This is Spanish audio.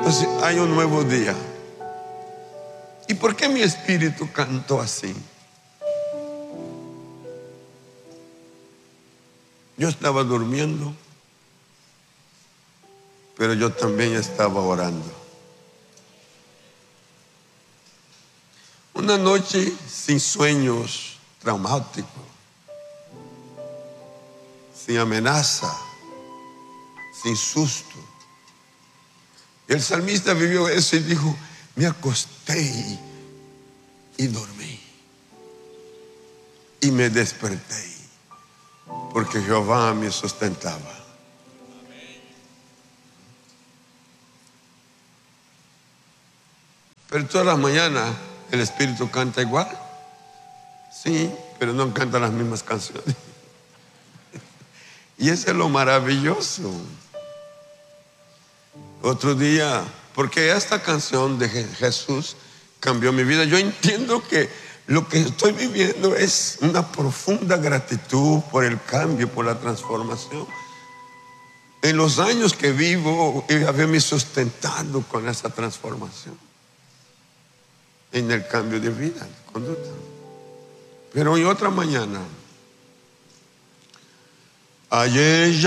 Entonces hay un nuevo día. ¿Y por qué mi espíritu cantó así? Yo estaba durmiendo, pero yo también estaba orando. Una noche sin sueños traumáticos, sin amenaza, sin susto. El salmista vivió eso y dijo: me acosté y dormí y me desperté porque Jehová me sustentaba. Pero todas las mañanas el Espíritu canta igual. Sí, pero no canta las mismas canciones. Y eso es lo maravilloso. Otro día, porque esta canción de Jesús cambió mi vida. Yo entiendo que lo que estoy viviendo es una profunda gratitud por el cambio, por la transformación. En los años que vivo, haberme sustentado con esa transformación, en el cambio de vida, de conducta. Pero en otra mañana, ayer ya